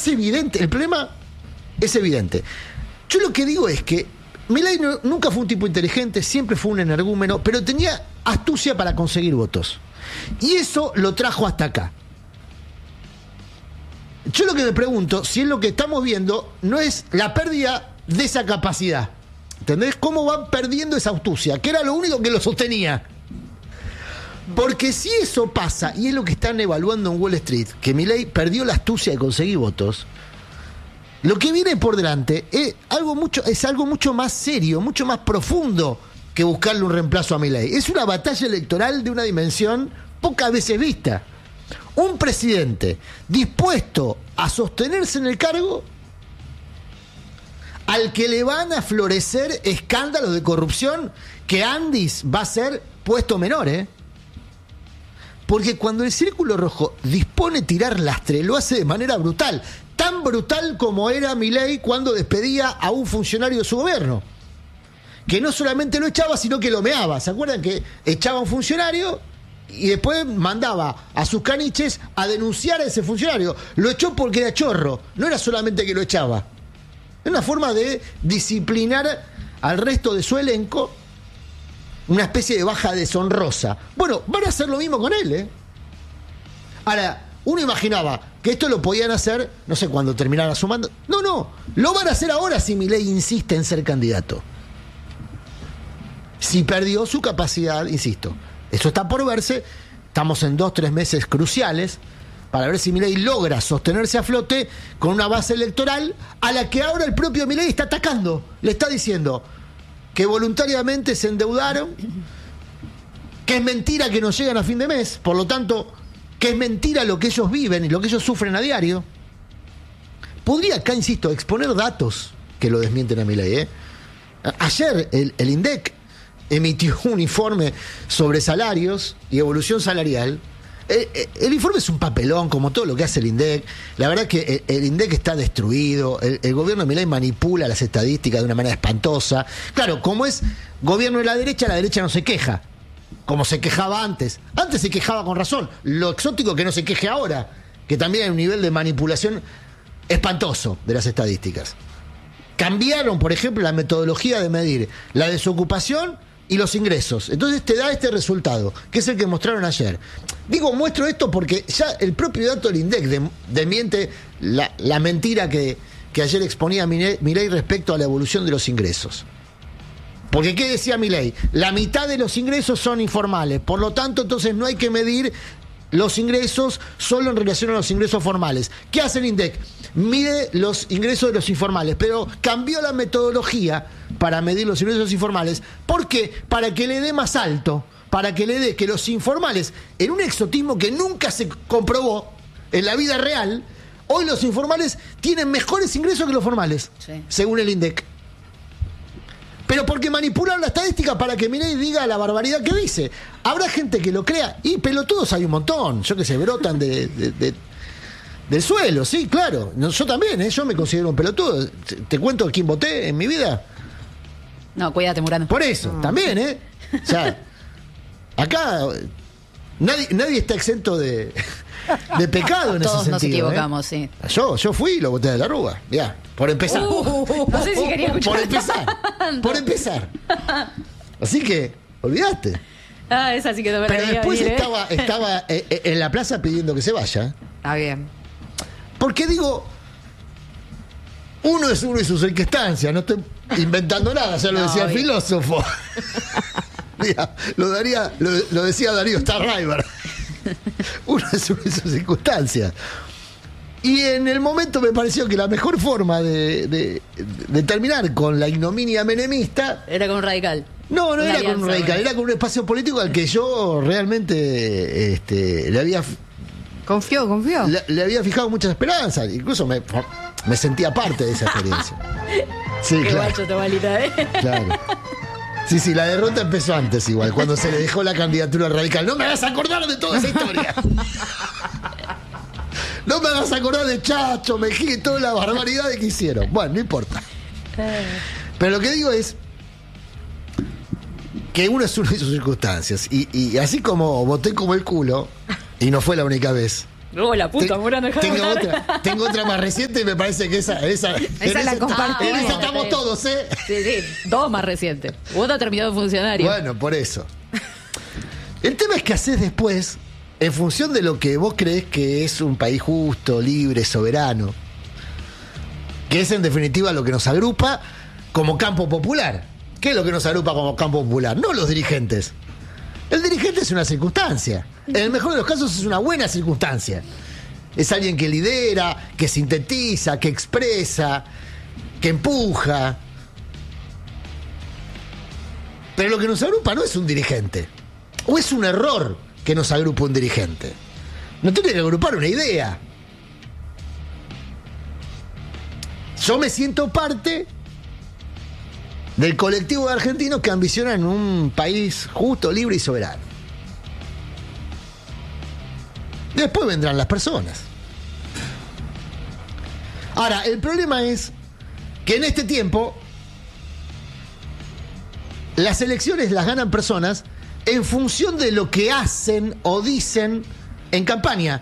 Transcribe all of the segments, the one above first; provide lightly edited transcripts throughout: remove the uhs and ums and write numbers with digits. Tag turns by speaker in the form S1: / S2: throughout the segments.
S1: evidente, el problema es evidente. Yo lo que digo es que Milei nunca fue un tipo inteligente, siempre fue un energúmeno, pero tenía astucia para conseguir votos. Y eso lo trajo hasta acá. Yo lo que me pregunto, si es lo que estamos viendo, no es la pérdida de esa capacidad. ¿Entendés? ¿Cómo van perdiendo esa astucia? Que era lo único que lo sostenía. Porque si eso pasa, y es lo que están evaluando en Wall Street, que Milei perdió la astucia de conseguir votos, lo que viene por delante es algo mucho más serio, mucho más profundo que buscarle un reemplazo a Milei. Es una batalla electoral de una dimensión pocas veces vista. Un presidente dispuesto a sostenerse en el cargo, al que le van a florecer escándalos de corrupción, que Andis va a ser puesto menor, ¿eh? Porque cuando el Círculo Rojo dispone tirar lastre, lo hace de manera brutal. Tan brutal como era Milei cuando despedía a un funcionario de su gobierno. Que no solamente lo echaba, sino que lo meaba. ¿Se acuerdan que echaba a un funcionario y después mandaba a sus caniches a denunciar a ese funcionario? Lo echó porque era chorro. No era solamente que lo echaba. Es una forma de disciplinar al resto de su elenco, una especie de baja deshonrosa. Bueno, van a hacer lo mismo con él, ¿eh? Ahora, uno imaginaba que esto lo podían hacer, no sé, cuando terminara su mandato. No, lo van a hacer ahora si Milei insiste en ser candidato. Si perdió su capacidad, insisto, eso está por verse. Estamos en 2-3 meses cruciales para ver si Milei logra sostenerse a flote con una base electoral a la que ahora el propio Milei está atacando. Le está diciendo que voluntariamente se endeudaron, que es mentira que no llegan a fin de mes, por lo tanto, que es mentira lo que ellos viven y lo que ellos sufren a diario. Podría acá, insisto, exponer datos que lo desmienten a Milei, ¿eh? Ayer el INDEC emitió un informe sobre salarios y evolución salarial. El informe es un papelón, como todo lo que hace el INDEC. La verdad que el INDEC está destruido. El gobierno de Milei manipula las estadísticas de una manera espantosa. Claro, como es gobierno de la derecha no se queja, como se quejaba antes. Antes se quejaba con razón. Lo exótico es que no se queje ahora, que también hay un nivel de manipulación espantoso de las estadísticas. Cambiaron, por ejemplo, la metodología de medir la desocupación y los ingresos. Entonces te da este resultado, que es el que mostraron ayer. Digo, muestro esto porque ya el propio dato del INDEC desmiente la mentira que ayer exponía Milei respecto a la evolución de los ingresos. Porque ¿qué decía Milei? La mitad de los ingresos son informales, por lo tanto, entonces no hay que medir los ingresos solo en relación a los ingresos formales. ¿Qué hace el INDEC? Mide los ingresos de los informales, pero cambió la metodología para medir los ingresos informales. ¿Por qué? Para que le dé más alto, para que le dé que los informales, en un exotismo que nunca se comprobó en la vida real, hoy los informales tienen mejores ingresos que los formales, sí, según el INDEC. Pero porque manipulan la estadística para que Milei diga la barbaridad que dice. Habrá gente que lo crea, y pelotudos hay un montón, yo que sé, brotan del suelo, sí, claro. Yo también, yo me considero un pelotudo. ¿Te cuento a quién voté en mi vida?
S2: No, cuídate, Murano.
S1: Por eso, también, O sea, acá nadie está exento de pecado en ese sentido.
S2: Todos nos equivocamos, sí.
S1: Yo fui y lo voté de la Rúa, ya, por empezar.
S2: No sé si quería escuchar.
S1: Por empezar. Así que, olvidaste.
S2: Esa sí que no me la
S1: Pero
S2: veía
S1: después
S2: venir,
S1: estaba en la plaza pidiendo que se vaya.
S2: Está bien.
S1: Porque digo, uno es uno y sus circunstancias, no estoy inventando nada, ya lo decía el filósofo. Mira, lo decía Darío Starriver. Uno es uno y sus circunstancias. Y en el momento me pareció que la mejor forma de terminar con la ignominia menemista
S2: era con un radical.
S1: No era con un radical, era con un espacio político al que yo realmente le había...
S2: Confió.
S1: Le había fijado muchas esperanzas, incluso me sentía parte de esa experiencia. Sí,
S2: qué
S1: claro.
S2: guacho, Tobalita,
S1: Claro. Sí, la derrota empezó antes igual, cuando se le dejó la candidatura radical. No me hagas acordar de toda esa historia. No me hagas acordar de Chacho, Mejía y toda la barbaridad que hicieron. Bueno, no importa. Pero lo que digo es que uno es uno de sus circunstancias. Y así como voté como el culo, y no fue la única vez,
S2: La puta, Mura, no deja de votar.
S1: tengo otra más reciente y me parece que esa
S3: la compartimos.
S1: en esa estamos todos, ¿eh?
S2: Sí, dos más recientes. Uno ha terminado en funcionario.
S1: Bueno, por eso. El tema es que haces después, en función de lo que vos crees que es un país justo, libre, soberano, que es en definitiva lo que nos agrupa como campo popular. ¿Qué es lo que nos agrupa como campo popular? No los dirigentes. El dirigente es una circunstancia. En el mejor de los casos es una buena circunstancia. Es alguien que lidera, que sintetiza, que expresa, que empuja. Pero lo que nos agrupa no es un dirigente. O es un error que nos agrupa un dirigente. No tiene que agrupar una idea. Yo me siento parte del colectivo de argentinos que ambicionan un país justo, libre y soberano. Después vendrán las personas. Ahora, el problema es que en este tiempo las elecciones las ganan personas en función de lo que hacen o dicen en campaña.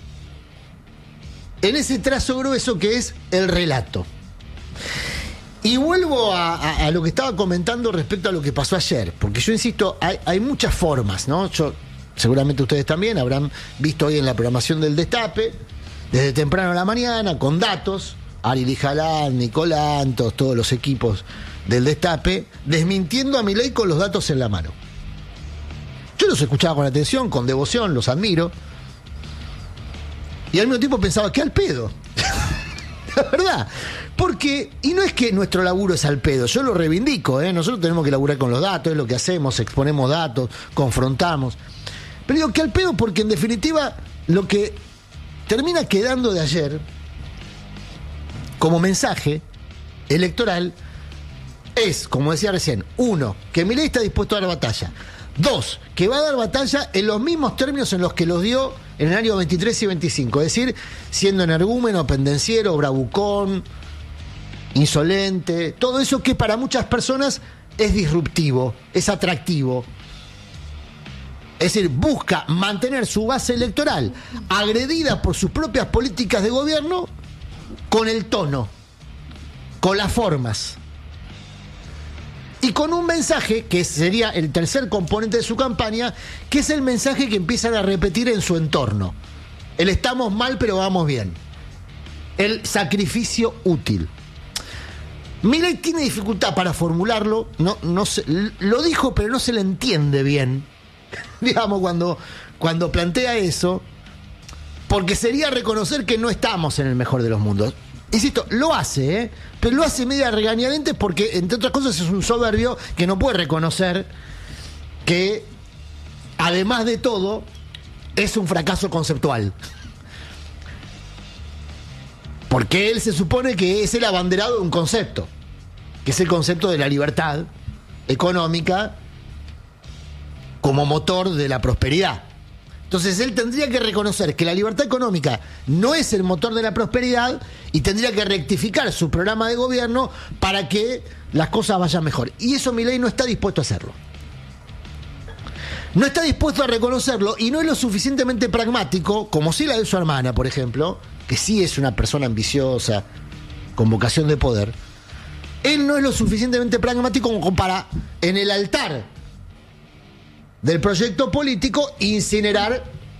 S1: En ese trazo grueso que es el relato. Y vuelvo a lo que estaba comentando respecto a lo que pasó ayer, porque yo insisto, hay muchas formas, ¿no? Seguramente ustedes también habrán visto hoy en la programación del Destape, desde temprano a la mañana, con datos, Ari Lijalán, Nicolantos, todos los equipos del Destape, desmintiendo a Milei con los datos en la mano. Yo los escuchaba con atención, con devoción, los admiro, y al mismo tiempo pensaba, ¿qué al pedo? La verdad. Porque, y no es que nuestro laburo es al pedo, yo lo reivindico, nosotros tenemos que laburar con los datos, es lo que hacemos, exponemos datos, confrontamos. Pero digo que al pedo porque en definitiva lo que termina quedando de ayer como mensaje electoral es, como decía recién, 1, que Milei está dispuesto a dar batalla. 2, que va a dar batalla en los mismos términos en los que los dio en el año 23 y 25, es decir, siendo energúmeno, pendenciero, bravucón, insolente, todo eso que para muchas personas es disruptivo, es atractivo. Es decir, busca mantener su base electoral agredida por sus propias políticas de gobierno con el tono, con las formas. Y con un mensaje que sería el tercer componente de su campaña, que es el mensaje que empiezan a repetir en su entorno. El estamos mal pero vamos bien. El sacrificio útil. Milei tiene dificultad para formularlo, no se, lo dijo pero no se le entiende bien, digamos, cuando plantea eso, porque sería reconocer que no estamos en el mejor de los mundos. Insisto, lo hace, pero lo hace media regañadientes porque, entre otras cosas, es un soberbio que no puede reconocer que, además de todo, es un fracaso conceptual. Porque él se supone que es el abanderado de un concepto, que es el concepto de la libertad económica como motor de la prosperidad. Entonces él tendría que reconocer que la libertad económica no es el motor de la prosperidad y tendría que rectificar su programa de gobierno para que las cosas vayan mejor. Y eso Milei no está dispuesto a hacerlo. No está dispuesto a reconocerlo y no es lo suficientemente pragmático, como sí la de su hermana, por ejemplo, que sí es una persona ambiciosa, con vocación de poder. Él no es lo suficientemente pragmático como para, en el altar del proyecto político, incinerar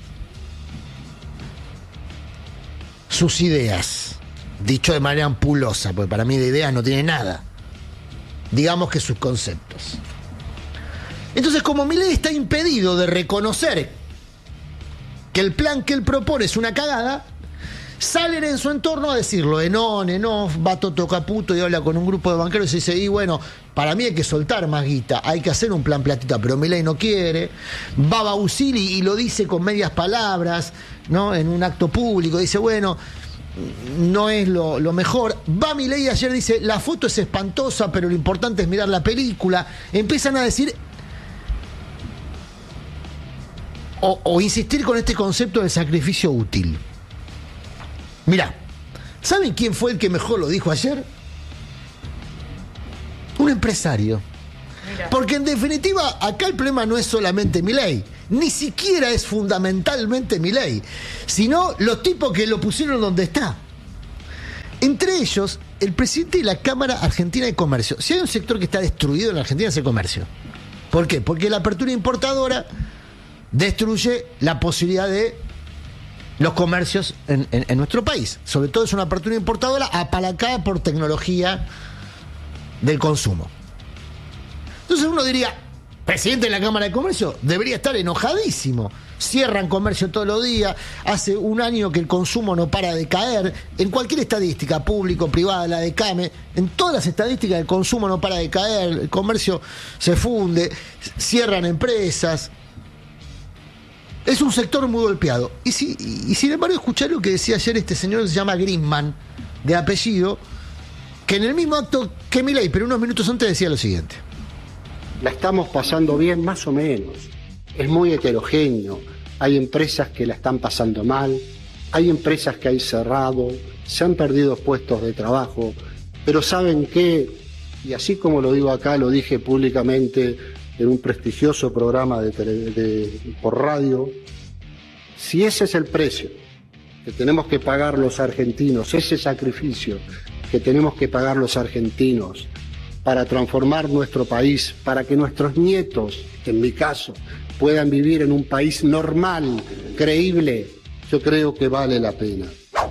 S1: sus ideas. Dicho de manera ampulosa, porque para mí de ideas no tiene nada. Digamos que sus conceptos. Entonces, como Milei está impedido de reconocer que el plan que él propone es una cagada, salen en su entorno a decirlo en off, va Toto Caputo y habla con un grupo de banqueros y dice, y bueno, para mí hay que soltar más guita, hay que hacer un plan platita, pero Milei no quiere. Va Bausili y lo dice con medias palabras, ¿no? En un acto público, dice, bueno, no es lo mejor. Va Milei ayer, dice, la foto es espantosa, pero lo importante es mirar la película. Empiezan a decir o insistir con este concepto del sacrificio útil. Mirá, ¿saben quién fue el que mejor lo dijo ayer? Un empresario. Mirá. Porque en definitiva, acá el problema no es solamente Milei. ni siquiera es fundamentalmente Milei, sino los tipos que lo pusieron donde está. Entre ellos, el presidente de la Cámara Argentina de Comercio. Si hay un sector que está destruido en la Argentina es el comercio. ¿Por qué? Porque la apertura importadora destruye la posibilidad de los comercios en nuestro país. Sobre todo es una apertura importadora apalancada por tecnología del consumo. Entonces uno diría, presidente de la Cámara de Comercio debería estar enojadísimo. Cierran comercio todos los días, hace un año que el consumo no para de caer, en cualquier estadística, público, privada, la de CAME, en todas las estadísticas el consumo no para de caer, el comercio se funde, cierran empresas. Es un sector muy golpeado. Y sin embargo, escuché lo que decía ayer este señor que se llama Grisman, de apellido, que en el mismo acto que Milei, pero unos minutos antes decía lo siguiente.
S3: La estamos pasando bien, más o menos. Es muy heterogéneo. Hay empresas que la están pasando mal, hay empresas que han cerrado, se han perdido puestos de trabajo, pero ¿saben qué? Y así como lo digo acá, lo dije públicamente en un prestigioso programa por radio, si ese es el precio que tenemos que pagar los argentinos, ese sacrificio que tenemos que pagar los argentinos para transformar nuestro país, para que nuestros nietos, en mi caso, puedan vivir en un país normal, creíble, yo creo que vale la pena.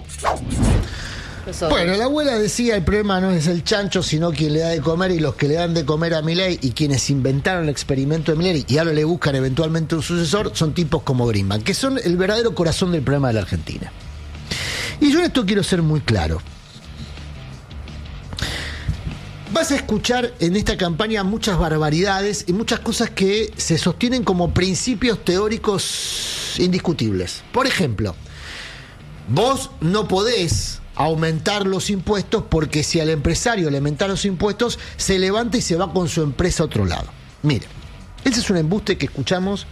S1: Bueno, la abuela decía, el problema no es el chancho, sino quien le da de comer, y los que le dan de comer a Milei y quienes inventaron el experimento de Milei y ahora le buscan eventualmente un sucesor, son tipos como Grisman, que son el verdadero corazón del problema de la Argentina. Y yo en esto quiero ser muy claro. Vas a escuchar en esta campaña muchas barbaridades y muchas cosas que se sostienen como principios teóricos indiscutibles. Por ejemplo, vos no podés aumentar los impuestos porque si al empresario le aumentan los impuestos, se levanta y se va con su empresa a otro lado. Mira, ese es un embuste que escuchamos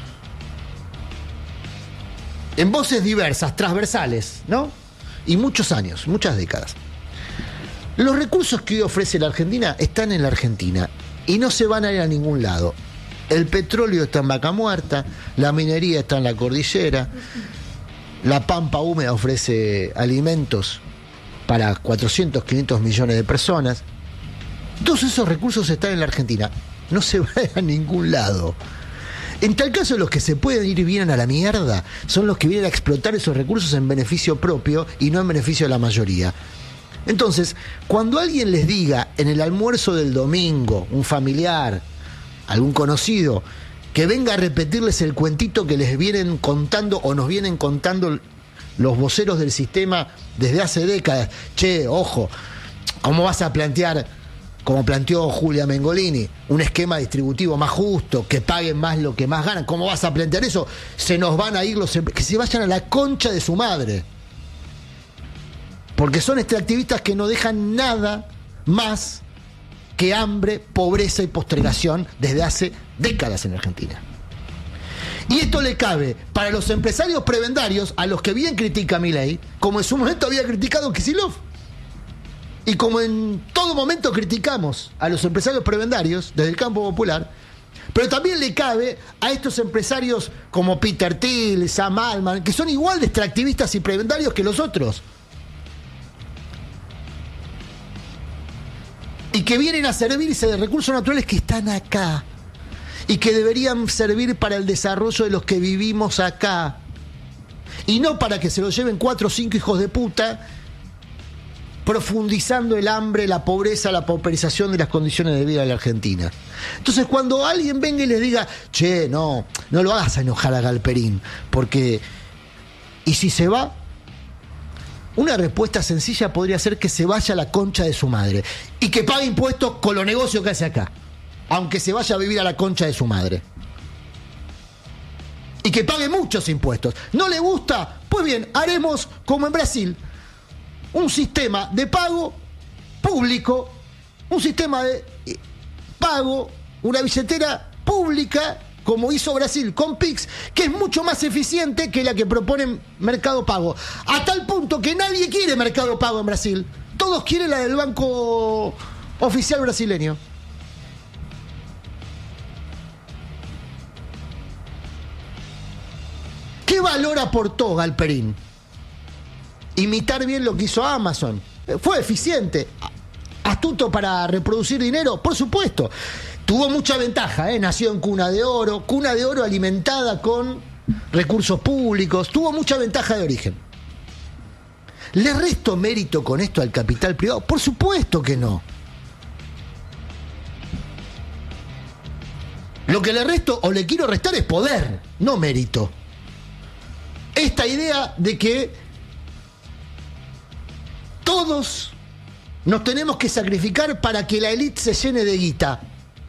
S1: en voces diversas, transversales, ¿no? Y muchos años, muchas décadas. Los recursos que hoy ofrece la Argentina están en la Argentina y no se van a ir a ningún lado. El petróleo está en Vaca Muerta, la minería está en la cordillera, la pampa húmeda ofrece alimentos para 400, 500 millones de personas. Todos esos recursos están en la Argentina, no se van a ningún lado. En tal caso, los que se pueden ir bien a la mierda son los que vienen a explotar esos recursos en beneficio propio y no en beneficio de la mayoría. Entonces, cuando alguien les diga en el almuerzo del domingo, un familiar, algún conocido, que venga a repetirles el cuentito que les vienen contando o nos vienen contando los voceros del sistema desde hace décadas, che, ojo, ¿cómo vas a plantear, como planteó Julia Mengolini, un esquema distributivo más justo, que paguen más lo que más ganan? ¿Cómo vas a plantear eso? Se nos van a ir que se vayan a la concha de su madre. Porque son extractivistas que no dejan nada más que hambre, pobreza y postergación desde hace décadas en Argentina. Y esto le cabe para los empresarios prebendarios, a los que bien critica Milei, como en su momento había criticado Kicillof. Y como en todo momento criticamos a los empresarios prebendarios desde el campo popular, pero también le cabe a estos empresarios como Peter Thiel, Sam Altman, que son igual de extractivistas y prebendarios que los otros. Y que vienen a servirse de recursos naturales que están acá y que deberían servir para el desarrollo de los que vivimos acá y no para que se los lleven 4 o 5 hijos de puta, profundizando el hambre, la pobreza, la pauperización de las condiciones de vida de la Argentina. Entonces, cuando alguien venga y les diga, che, no lo hagas a enojar a Galperín, porque ¿y si se va? Una respuesta sencilla podría ser que se vaya a la concha de su madre y que pague impuestos con los negocios que hace acá, aunque se vaya a vivir a la concha de su madre. Y que pague muchos impuestos. ¿No le gusta? Pues bien, haremos como en Brasil, un sistema de pago público, un sistema de pago, una billetera pública, como hizo Brasil con Pix, que es mucho más eficiente que la que propone Mercado Pago. A tal punto que nadie quiere Mercado Pago en Brasil. Todos quieren la del Banco Oficial brasileño. valor aportó Galperín? Imitar bien lo que hizo Amazon. Fue eficiente. Astuto para reproducir dinero, por supuesto. Tuvo mucha ventaja, nació en cuna de oro alimentada con recursos públicos, tuvo mucha ventaja de origen. ¿Le resto mérito con esto al capital privado? Por supuesto que no. Lo que le resto o le quiero restar es poder, no mérito. Esta idea de que todos nos tenemos que sacrificar para que la élite se llene de guita.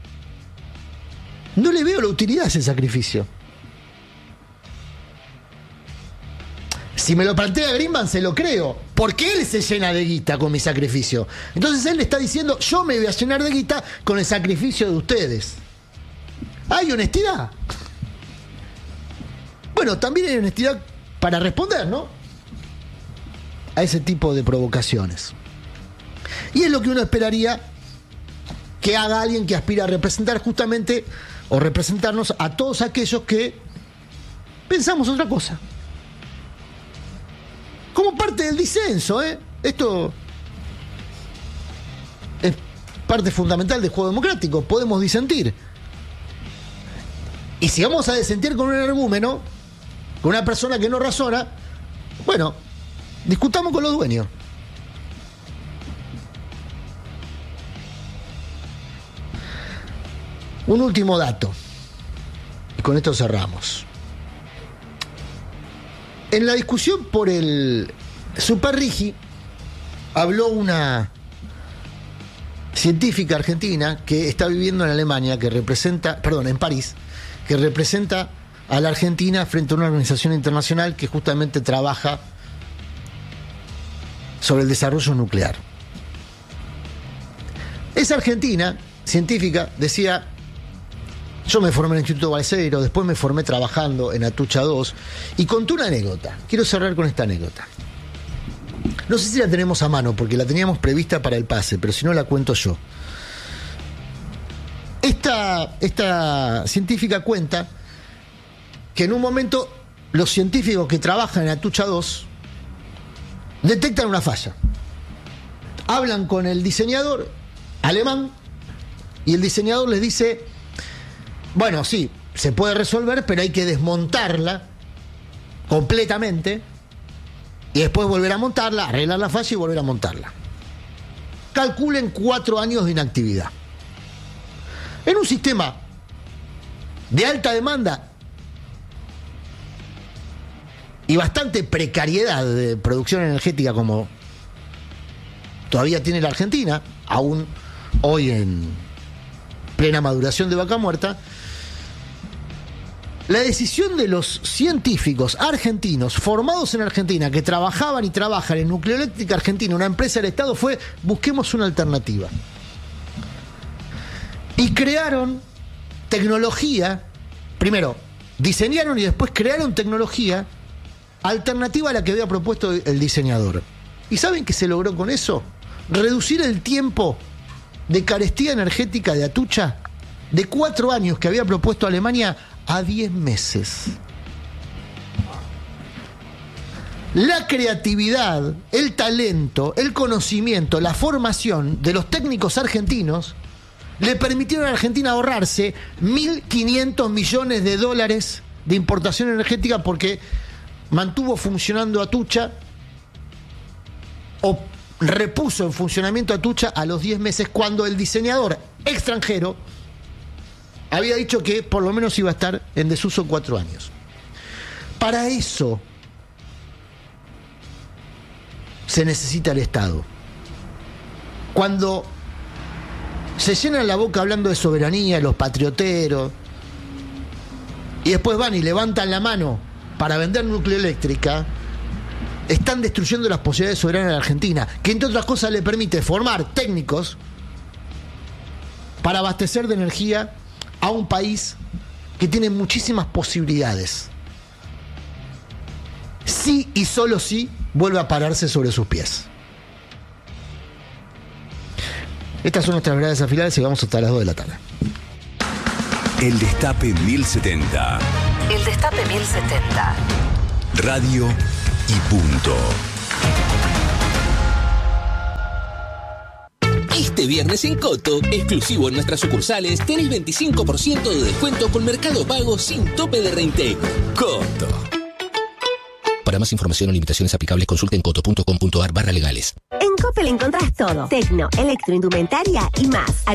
S1: No le veo la utilidad a ese sacrificio. Si me lo plantea Greenbank, se lo creo, porque él se llena de guita con mi sacrificio. Entonces él le está diciendo, yo me voy a llenar de guita con el sacrificio de ustedes. ¿Hay honestidad? Bueno, también hay honestidad para responder, ¿no? A ese tipo de provocaciones. Y es lo que uno esperaría que haga alguien que aspira a representar justamente, o representarnos a todos aquellos que pensamos otra cosa. Como parte del disenso, Esto es parte fundamental del juego democrático. Podemos disentir. Y si vamos a disentir con un energúmeno, con una persona que no razona, bueno, discutamos con los dueños. Un último dato, y con esto cerramos. En la discusión por el Superrigi, habló una científica argentina que está viviendo en Alemania, en París, que representa a la Argentina frente a una organización internacional que justamente trabaja sobre el desarrollo nuclear. Esa argentina científica decía: yo me formé en el Instituto Balseiro, después me formé trabajando en Atucha 2 y contó una anécdota. Quiero cerrar con esta anécdota. No sé si la tenemos a mano porque la teníamos prevista para el pase, pero si no la cuento yo. Esta científica cuenta que en un momento los científicos que trabajan en Atucha 2 detectan una falla. Hablan con el diseñador alemán y el diseñador les dice: bueno, sí, se puede resolver, pero hay que desmontarla completamente y después volver a montarla, arreglar la falla y volver a montarla. Calculen 4 años de inactividad. En un sistema de alta demanda y bastante precariedad de producción energética como todavía tiene la Argentina, aún hoy en plena maduración de vaca muerta, la decisión de los científicos argentinos formados en Argentina que trabajaban y trabajan en Nucleoeléctrica Argentina, una empresa del Estado, fue: busquemos una alternativa. Y crearon tecnología, primero diseñaron y después crearon tecnología alternativa a la que había propuesto el diseñador. ¿Y saben qué se logró con eso? Reducir el tiempo de carestía energética de Atucha de 4 años que había propuesto Alemania a 10 meses. La creatividad, el talento, el conocimiento, la formación de los técnicos argentinos le permitieron a Argentina ahorrarse $1.500 millones de importación energética porque mantuvo funcionando Atucha o repuso en funcionamiento Atucha a los 10 meses, cuando el diseñador extranjero había dicho que por lo menos iba a estar en desuso 4 años. Para eso se necesita el Estado. Cuando se llenan la boca hablando de soberanía, los patrioteros, y después van y levantan la mano para vender nucleoeléctrica, están destruyendo las posibilidades soberanas de la Argentina, que entre otras cosas le permite formar técnicos para abastecer de energía a un país que tiene muchísimas posibilidades. Sí y solo sí vuelve a pararse sobre sus pies. Estas son nuestras verdades afiladas y vamos hasta las 2 de la tarde.
S4: El Destape 1070.
S5: El Destape 1070.
S4: Radio y punto.
S5: Este viernes en Coto, exclusivo en nuestras sucursales, tenés 25% de descuento con Mercado Pago sin tope de reintegro. Coto. Para más información o limitaciones aplicables, consulten coto.com.ar/legales.
S6: En Coppel encontrás todo: tecno, electroindumentaria y más.